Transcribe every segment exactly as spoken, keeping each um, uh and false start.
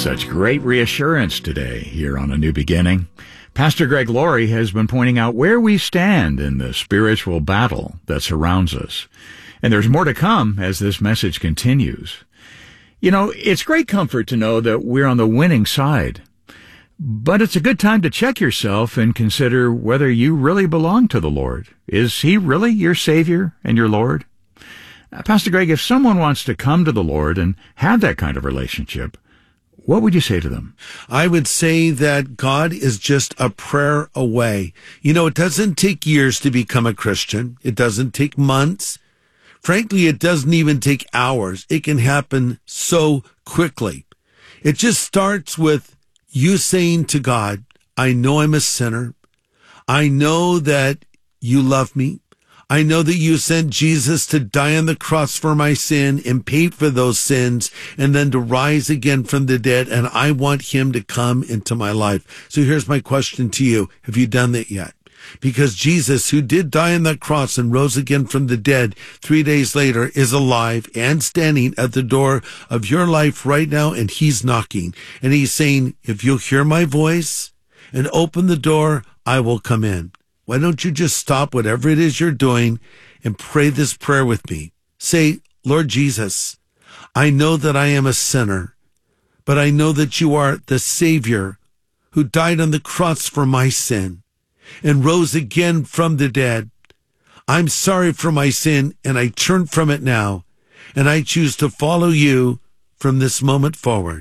Such great reassurance today here on A New Beginning. Pastor Greg Laurie has been pointing out where we stand in the spiritual battle that surrounds us. And there's more to come as this message continues. You know, it's great comfort to know that we're on the winning side. But it's a good time to check yourself and consider whether you really belong to the Lord. Is He really your Savior and your Lord? Uh, Pastor Greg, if someone wants to come to the Lord and have that kind of relationship, what would you say to them? I would say that God is just a prayer away. You know, it doesn't take years to become a Christian. It doesn't take months. Frankly, it doesn't even take hours. It can happen so quickly. It just starts with you saying to God, I know I'm a sinner. I know that you love me. I know that you sent Jesus to die on the cross for my sin and pay for those sins and then to rise again from the dead. And I want him to come into my life. So here's my question to you. Have you done that yet? Because Jesus, who did die on that cross and rose again from the dead three days later, is alive and standing at the door of your life right now. And he's knocking and he's saying, if you'll hear my voice and open the door, I will come in. Why don't you just stop whatever it is you're doing and pray this prayer with me? Say, Lord Jesus, I know that I am a sinner, but I know that you are the Savior who died on the cross for my sin and rose again from the dead. I'm sorry for my sin, and I turn from it now, and I choose to follow you from this moment forward.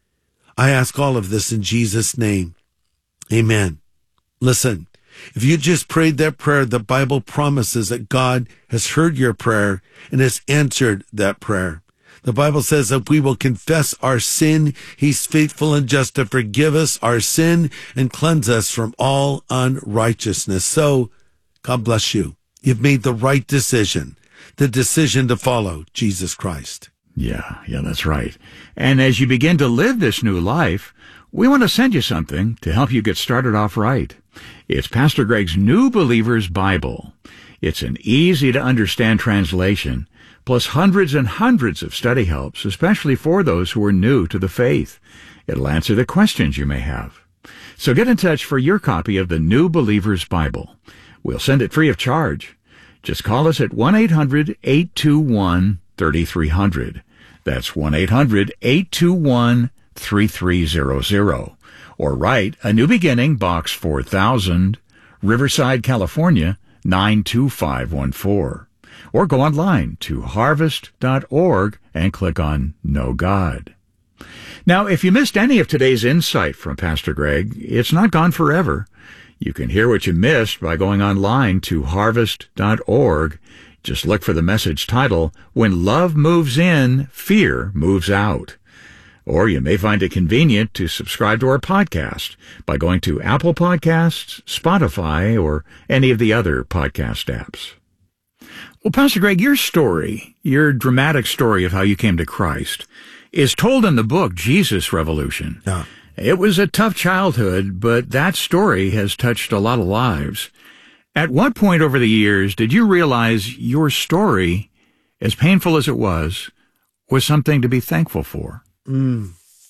I ask all of this in Jesus' name. Amen. Listen. If you just prayed that prayer, the Bible promises that God has heard your prayer and has answered that prayer. The Bible says that we will confess our sin, he's faithful and just to forgive us our sin and cleanse us from all unrighteousness. So, God bless you. You've made the right decision, the decision to follow Jesus Christ. Yeah, yeah, that's right. And as you begin to live this new life, we want to send you something to help you get started off right. It's Pastor Greg's New Believer's Bible. It's an easy-to-understand translation, plus hundreds and hundreds of study helps, especially for those who are new to the faith. It'll answer the questions you may have. So get in touch for your copy of the New Believer's Bible. We'll send it free of charge. Just call us at one eight hundred eight two one three three zero zero. That's one eight hundred eight two one three three zero zero. Or write A New Beginning, Box four thousand, Riverside, California, nine two five one four. Or go online to harvest dot org and click on Know God. Now, if you missed any of today's insight from Pastor Greg, it's not gone forever. You can hear what you missed by going online to harvest dot org. Just look for the message title, When Love Moves In, Fear Moves Out. Or you may find it convenient to subscribe to our podcast by going to Apple Podcasts, Spotify, or any of the other podcast apps. Well, Pastor Greg, your story, your dramatic story of how you came to Christ, is told in the book Jesus Revolution. Yeah. It was a tough childhood, but that story has touched a lot of lives. At what point over the years did you realize your story, as painful as it was, was something to be thankful for? Mm.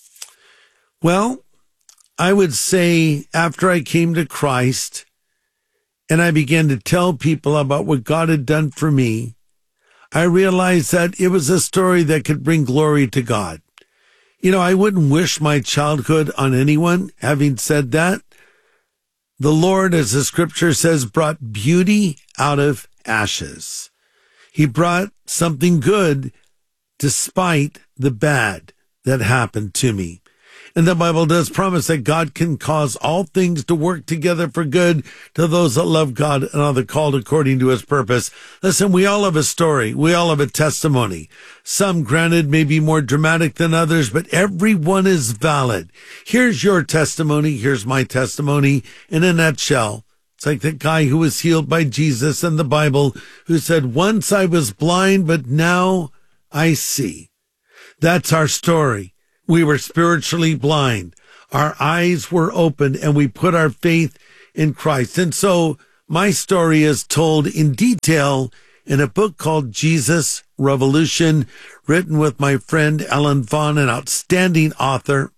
Well, I would say after I came to Christ and I began to tell people about what God had done for me, I realized that it was a story that could bring glory to God. You know, I wouldn't wish my childhood on anyone. Having said that, the Lord, as the scripture says, brought beauty out of ashes. He brought something good despite the bad that happened to me. And the Bible does promise that God can cause all things to work together for good to those that love God and are the called according to his purpose. Listen, we all have a story. We all have a testimony. Some, granted, may be more dramatic than others, but every one is valid. Here's your testimony. Here's my testimony in a nutshell. It's like the guy who was healed by Jesus in the Bible who said, once I was blind, but now I see. That's our story. We were spiritually blind. Our eyes were opened and we put our faith in Christ. And so my story is told in detail in a book called Jesus Revolution, written with my friend Ellen Vaughn, an outstanding author.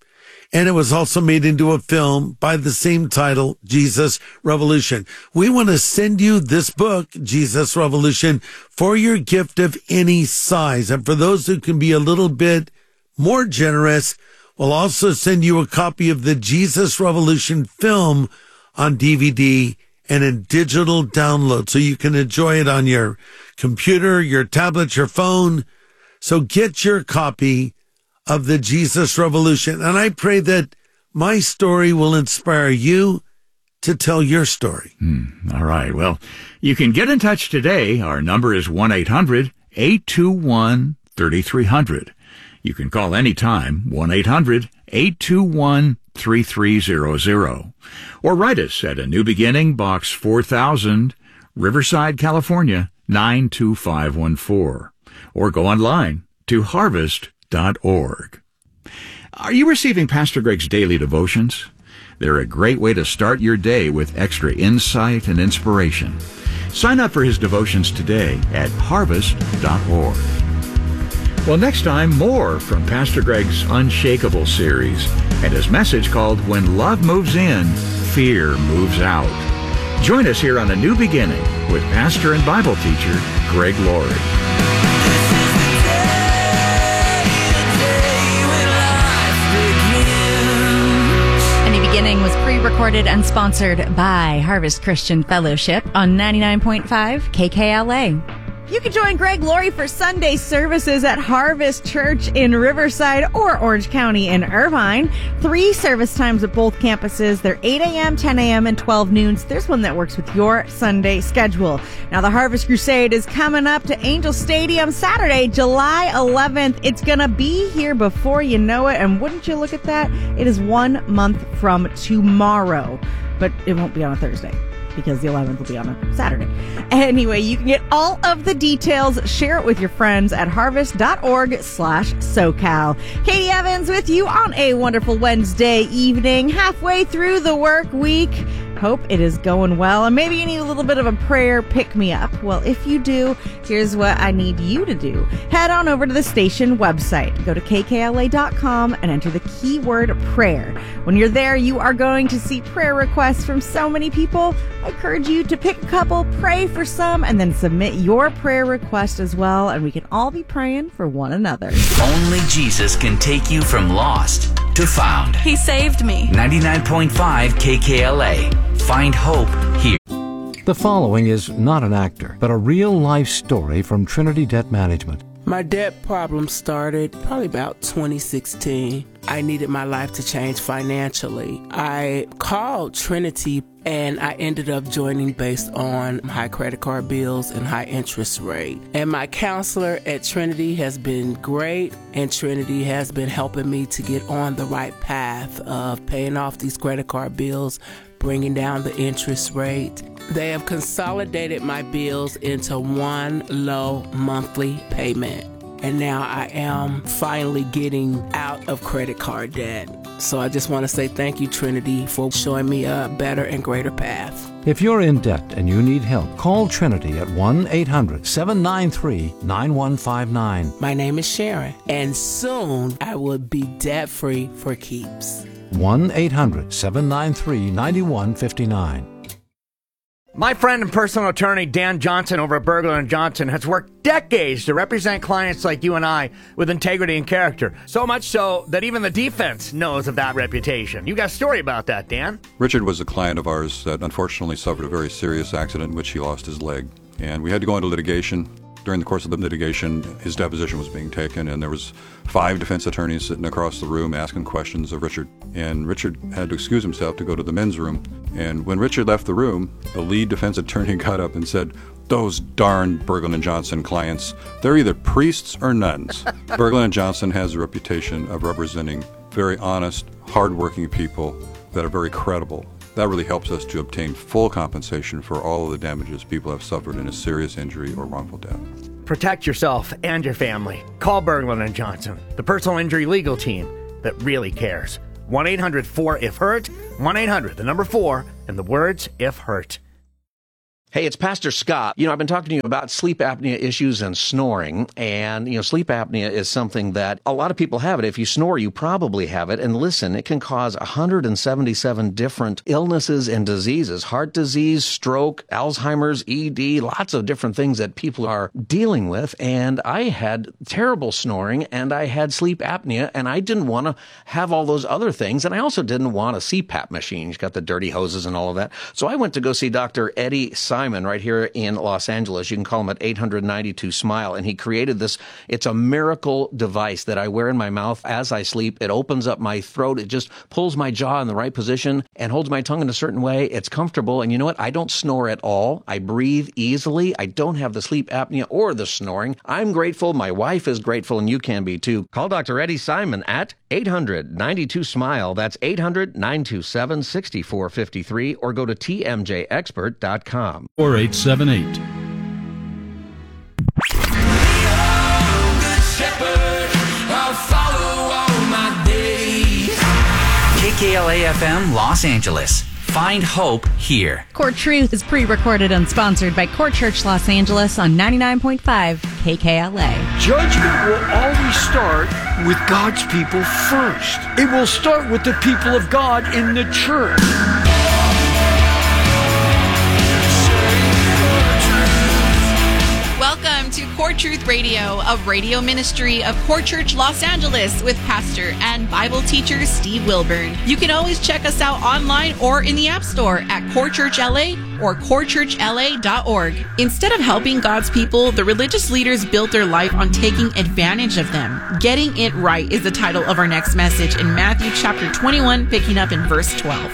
And it was also made into a film by the same title, Jesus Revolution. We want to send you this book, Jesus Revolution, for your gift of any size. And for those who can be a little bit more generous, we'll also send you a copy of the Jesus Revolution film on D V D and in digital download so you can enjoy it on your computer, your tablet, your phone. So get your copy of the Jesus Revolution. And I pray that my story will inspire you to tell your story. Hmm. All right. Well, you can get in touch today. Our number is one eight hundred eight two one three three zero zero. You can call anytime, one eight hundred eight two one three three zero zero. Or write us at A New Beginning, Box four thousand, Riverside, California, nine two five one four. Or go online to harvest dot org. Are you receiving Pastor Greg's daily devotions? They're a great way to start your day with extra insight and inspiration. Sign up for his devotions today at harvest dot org. Well, next time, more from Pastor Greg's Unshakable series and his message called When Love Moves In, Fear Moves Out. Join us here on A New Beginning with pastor and Bible teacher Greg Laurie. A New Beginning was pre-recorded and sponsored by Harvest Christian Fellowship on ninety-nine point five K K L A. You can join Greg Laurie for Sunday services at Harvest Church in Riverside or Orange County in Irvine. Three service times at both campuses. They're eight a.m., ten a.m., and twelve noons. There's one that works with your Sunday schedule. Now, the Harvest Crusade is coming up to Angel Stadium Saturday, July eleventh. It's going to be here before you know it, and wouldn't you look at that? It is one month from tomorrow, but it won't be on a Thursday, because the eleventh will be on a Saturday. Anyway, you can get all of the details. Share it with your friends at harvest dot org slash SoCal. Katie Evans with you on a wonderful Wednesday evening, halfway through the work week. Hope it is going well, and maybe you need a little bit of a prayer pick-me-up. Well, if you do, here's what I need you to do. Head on over to the station website. Go to K K L A dot com and enter the keyword prayer. When you're there, you are going to see prayer requests from so many people. I encourage you to pick a couple, pray for some, and then submit your prayer request as well, and we can all be praying for one another. Only Jesus can take you from lost to found. He saved me. ninety-nine point five K K L A. Find hope here. The following is not an actor, but a real-life story from Trinity Debt Management. My debt problem started probably about twenty sixteen. I needed my life to change financially. I called Trinity and I ended up joining based on high credit card bills and high interest rate. And my counselor at Trinity has been great, and Trinity has been helping me to get on the right path of paying off these credit card bills, bringing down the interest rate. They have consolidated my bills into one low monthly payment. And now I am finally getting out of credit card debt. So I just want to say thank you, Trinity, for showing me a better and greater path. If you're in debt and you need help, call Trinity at one eight hundred seven nine three nine one five nine. My name is Sharon, and soon I will be debt-free for keeps. one eight hundred seven nine three nine one five nine. My friend and personal attorney Dan Johnson over at Berglund and Johnson has worked decades to represent clients like you and I with integrity and character. So much so that even the defense knows of that reputation. You got a story about that, Dan? Richard was a client of ours that unfortunately suffered a very serious accident in which he lost his leg. And we had to go into litigation. During the course of the litigation, his deposition was being taken, and there was five defense attorneys sitting across the room asking questions of Richard. And Richard had to excuse himself to go to the men's room. And when Richard left the room, the lead defense attorney got up and said, "Those darn Berglund and Johnson clients, they're either priests or nuns." Berglund and Johnson has a reputation of representing very honest, hardworking people that are very credible. That really helps us to obtain full compensation for all of the damages people have suffered in a serious injury or wrongful death. Protect yourself and your family. Call Berglund and Johnson, the personal injury legal team that really cares. one eight hundred four if hurt, one eight hundred, the number four, and the words if hurt. Hey, it's Pastor Scott. You know, I've been talking to you about sleep apnea issues and snoring. And, you know, sleep apnea is something that a lot of people have it. If you snore, you probably have it. And listen, it can cause one hundred seventy-seven different illnesses and diseases. Heart disease, stroke, Alzheimer's, E D, lots of different things that people are dealing with. And I had terrible snoring and I had sleep apnea and I didn't want to have all those other things. And I also didn't want a C PAP machine. He's got the dirty hoses and all of that. So I went to go see Doctor Eddie Simon right here in Los Angeles. You can call him at eight hundred ninety-two SMILE. And he created this. It's a miracle device that I wear in my mouth as I sleep. It opens up my throat. It just pulls my jaw in the right position and holds my tongue in a certain way. It's comfortable. And you know what? I don't snore at all. I breathe easily. I don't have the sleep apnea or the snoring. I'm grateful. My wife is grateful, and you can be too. Call Doctor Eddie Simon at eight hundred ninety-two SMILE. That's eight hundred nine two seven six four five three, or go to T M J expert dot com. four eight seven eight. K K L A F M Los Angeles. Find hope here. Core Truth is pre-recorded and sponsored by Core Church Los Angeles on ninety-nine point five K K L A. Judgment will always start with God's people first. It will start with the people of God in the church. Welcome to Core Truth Radio, a radio ministry of Core Church Los Angeles with pastor and Bible teacher Steve Wilburn. You can always check us out online or in the App Store at Core Church L A or core church L A dot org. Instead of helping God's people, the religious leaders built their life on taking advantage of them. Getting It Right is the title of our next message in Matthew chapter twenty-one, picking up in verse twelve.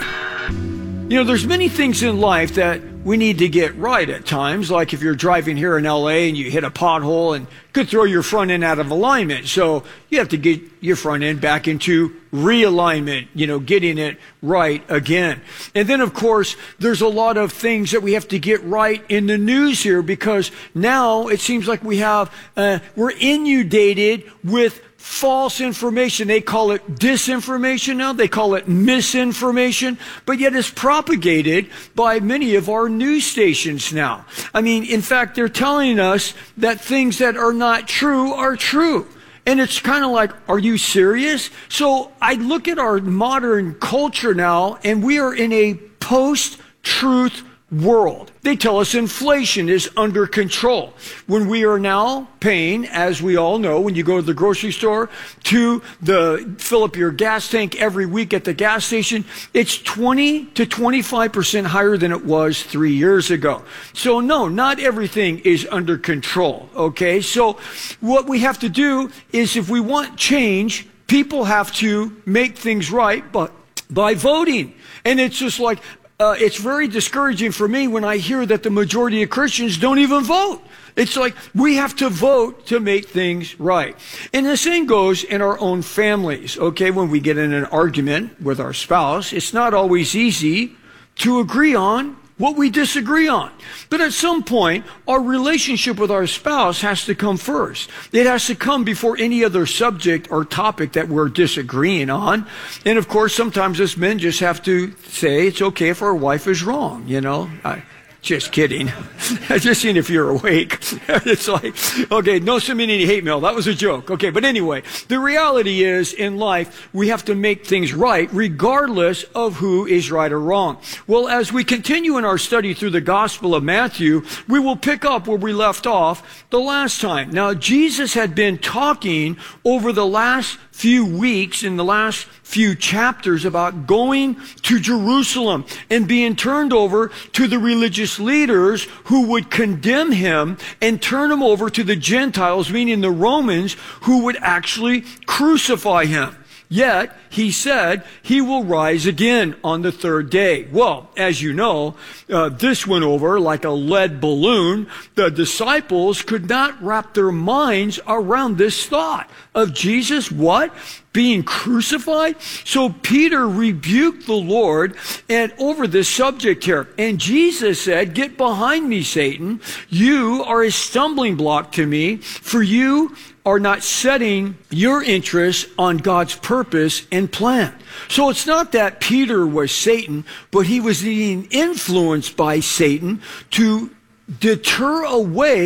You know, there's many things in life that we need to get right at times, like if you're driving here in L A and you hit a pothole and could throw your front end out of alignment. So you have to get your front end back into realignment, you know, getting it right again. And then, of course, there's a lot of things that we have to get right in the news here, because now it seems like we have, uh, we're inundated with false information. They call it disinformation now. They call it misinformation, but yet it's propagated by many of our news stations now. I mean, in fact, they're telling us that things that are not true are true. And it's kind of like, are you serious? So I look at our modern culture now, and we are in a post-truth world. They tell us inflation is under control, when we are now paying, as we all know, when you go to the grocery store, to the fill up your gas tank every week at the gas station, it's twenty to twenty-five percent higher than it was three years ago. So no, not everything is under control, okay? So what we have to do is, if we want change, people have to make things right but by voting. And it's just like, Uh, it's very discouraging for me when I hear that the majority of Christians don't even vote. It's like we have to vote to make things right. And the same goes in our own families, okay? When we get in an argument with our spouse, it's not always easy to agree on what we disagree on. But at some point, our relationship with our spouse has to come first. It has to come before any other subject or topic that we're disagreeing on. And of course, sometimes us men just have to say it's okay if our wife is wrong, you know. I, Just kidding. Just seeing if you're awake. It's like, okay, no sending any hate mail. That was a joke. Okay, but anyway, the reality is, in life, we have to make things right regardless of who is right or wrong. Well, as we continue in our study through the Gospel of Matthew, we will pick up where we left off the last time. Now, Jesus had been talking over the last few weeks, in the last few chapters, about going to Jerusalem and being turned over to the religious leaders who would condemn him and turn him over to the Gentiles, meaning the Romans, who would actually crucify him. Yet, he said he will rise again on the third day. Well, as you know, uh, this went over like a lead balloon. The disciples could not wrap their minds around this thought of Jesus, what? Being crucified? So Peter rebuked the Lord and over this subject here. And Jesus said, "Get behind me, Satan. You are a stumbling block to me, for you are not setting your interests on God's purpose and plan. So it's not that Peter was Satan, but he was being influenced by Satan to deter away